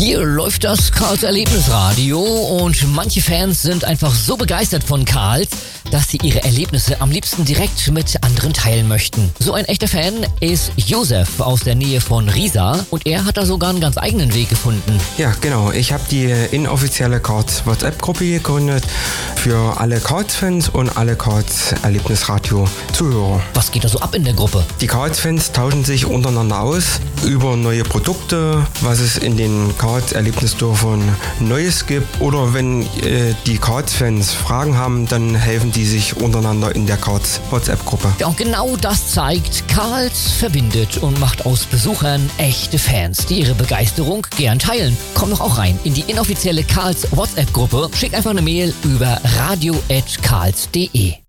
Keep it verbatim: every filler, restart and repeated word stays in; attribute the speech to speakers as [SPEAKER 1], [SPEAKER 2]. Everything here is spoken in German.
[SPEAKER 1] Hier läuft das Karls Erlebnisradio und manche Fans sind einfach so begeistert von Karls, dass sie ihre Erlebnisse am liebsten direkt mit anderen teilen möchten. So ein echter Fan ist Josef aus der Nähe von Riesa und er hat da sogar einen ganz eigenen Weg gefunden.
[SPEAKER 2] Ja, genau. Ich habe die inoffizielle Karls WhatsApp-Gruppe gegründet für alle Karls-Fans und alle Karls Erlebnisradio-Zuhörer.
[SPEAKER 1] Was geht da so ab in der Gruppe?
[SPEAKER 2] Die Karls-Fans tauschen sich untereinander aus über neue Produkte, was es in den Karls Erlebnisdörfern Neues gibt. Oder wenn äh, die Karls-Fans Fragen haben, dann helfen die sich untereinander in der Karls WhatsApp-Gruppe.
[SPEAKER 1] Ja, und genau das zeigt, Karls verbindet und macht aus Besuchern echte Fans, die ihre Begeisterung gern teilen. Komm doch auch rein in die inoffizielle Karls WhatsApp-Gruppe. Schick einfach eine Mail über radio at karls punkt de.